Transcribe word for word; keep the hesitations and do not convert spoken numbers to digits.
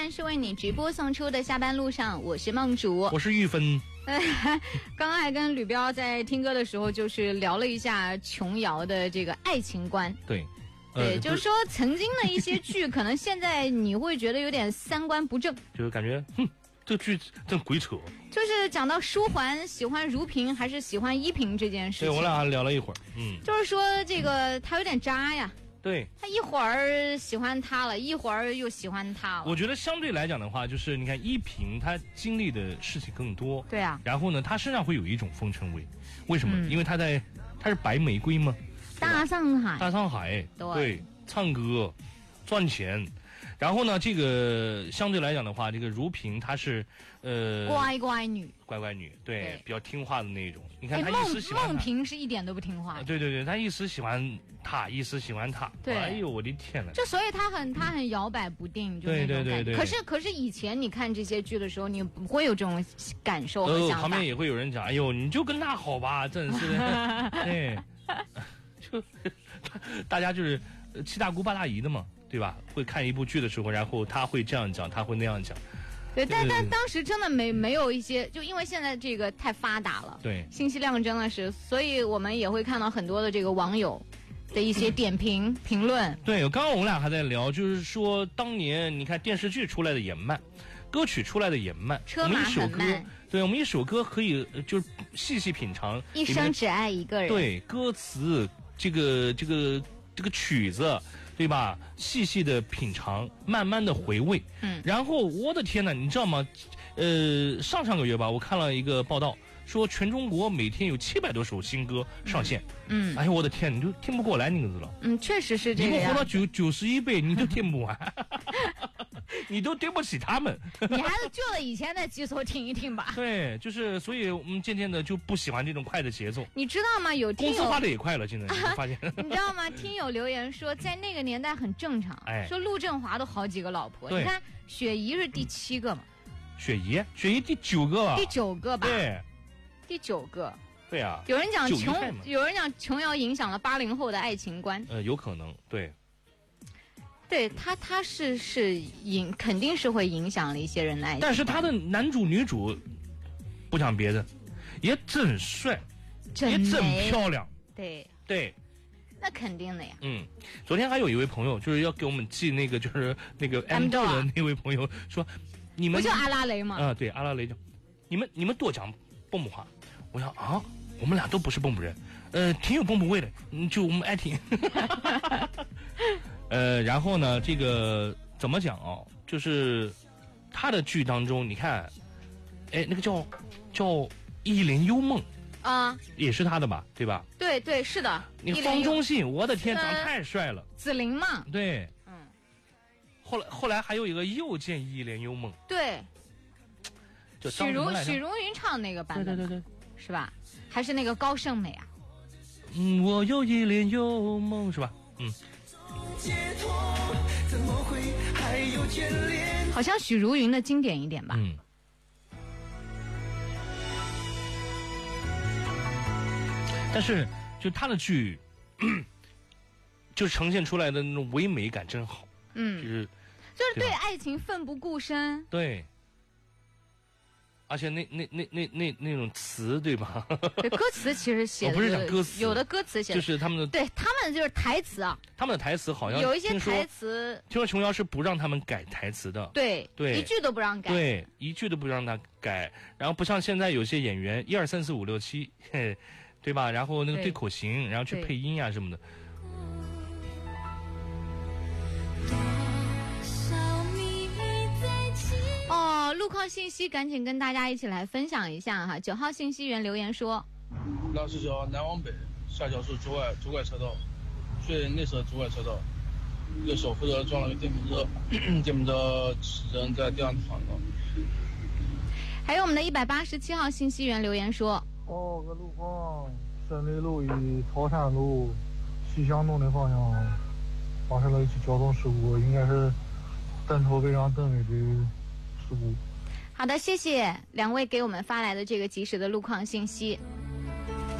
万是为你直播送出的下班路上，我是梦主， 我是玉芬。 刚刚还跟吕彪在听歌的时候，就是聊了一下琼瑶的这个爱情观。 对， 对， 呃、 就是说曾经的一些剧，可能现在你会觉得有点三观不正， 就是感觉，哼，这个剧真鬼扯。 就是讲到舒缓喜欢如萍还是喜欢依萍这件事情， 对我俩还聊了一会儿，嗯， 就是说这个他有点渣呀。 对， 他一会儿喜欢他了，一会儿又喜欢他了。 我觉得相对来讲的话，就是你看依萍，她经历的事情更多。 对啊。 然后呢，她身上会有一种风尘味，为什么？ 嗯、 因为她在，她是白玫瑰嘛。 大上海。 大上海。 对。 对，唱歌，赚钱。然后呢，这个相对来讲的话，这个如萍她是，呃， 乖乖女， 乖乖女，对， 对比较听话的那种。你看她梦一时喜欢梦萍是一点都不听话、 呃。对对对，她一时喜欢他，一时喜欢他。 对， 哎呦我的天呐！ 就所以她很她很摇摆不定，就那种感觉。 对对对对。 可是可是以前你看这些剧的时候，你不会有这种感受和想法。 呃，旁边也会有人讲，哎呦，你就跟他好吧，真是的。对，就大家就是七大姑八大姨的嘛。对吧？会看一部剧的时候，然后他会这样讲，他会那样讲。 对，但但当时真的没没有一些，就因为现在这个太发达了， 对， 信息量真的是，所以我们也会看到很多的这个网友的一些点评评论。 对，刚刚我们俩还在聊，就是说当年你看电视剧出来的也慢，歌曲出来的也慢， 车马很慢。 对，我们一首歌可以就是细细品尝， 一生只爱一个人。 对，歌词这个这个这个曲子。对吧？细细的品尝，慢慢的回味。 嗯， 然后我的天呐，你知道吗？呃，上上个月吧，我看了一个报道，说全中国每天有七百多首新歌上线。 嗯， 哎呦我的天，你就听不过来，你可知道？ 嗯，确实是这样。 你不活到九九十一倍，你都听不完，你都对不起他们。 你还是旧的以前的基础听一听吧。 对，就是所以我们渐渐的就不喜欢这种快的节奏。 你知道吗？有听友公司发的也快了，现在你发现？ 你知道吗？听友留言说，在那个年代很正常。 哎， 说陆振华都好几个老婆， 你看雪姨是第七个嘛？ 雪姨，雪姨第九个吧？ 第九个吧？ 对， 第九个。 对啊。 有人讲琼，有人讲琼瑶影响了八零后的爱情观。 呃，有可能，对。 对他，他是是影，肯定是会影响了一些人的爱情。 但是他的男主女主，不讲别的，也真帅， 真也真漂亮。 对对， 那肯定的呀。 嗯，昨天还有一位朋友就是要给我们寄那个就是那个 M 二的那位朋友说，你们不叫阿拉蕾吗？ 啊、呃，对，阿拉蕾就，你们你们多讲蹦蹦话。我想啊，我们俩都不是蹦蹦人，呃，挺有蹦蹦味的，嗯，就我们爱听。呃，然后呢，这个怎么讲哦？就是他的剧当中，你看，哎，那个叫叫《一帘幽梦》 啊， 也是他的吧？对吧？ 对对，是的。 你方中信，我的天，长得太帅了。 紫菱嘛。 对。 嗯。 后来后来还有一个又见《一帘幽梦》。 对。 就许茹许茹芸唱那个版本。 对对对对。 是吧？还是那个高胜美啊？ 嗯，我有一帘幽梦，是吧？嗯。 好像许茹芸的经典一点吧。 嗯。但是就他的剧，就呈现出来的那种唯美感真好。 嗯。 就是就是对爱情奋不顾身。 对。而且那那那那那那种词，对吧？ 对，歌词其实写的、 哦、不是讲歌词， 有的歌词写的就是他们的， 对他们就是台词啊。 他们的台词好像有一些台词， 听说琼瑶是不让他们改台词的。 对对， 一句都不让改。 对，一句都不让他改。然后不像现在有些演员一二三四五六七，嘿，对吧？然后那个对口型，然后去配音呀、啊、什么的。 哦，路况信息赶紧跟大家一起来分享一下哈。九号信息源留言说， 老十九南往北下桥是左拐左拐车道，最内侧左拐车道，一个守护者撞了个电瓶车，电瓶车人在地上躺着。 还有我们的一百八十七号信息源留言说， 哦，个路况胜利路与桃山路西向东的方向发生了一起交通事故，应该是单头违章等位的事故。 好的，谢谢两位给我们发来的这个及时的路况信息。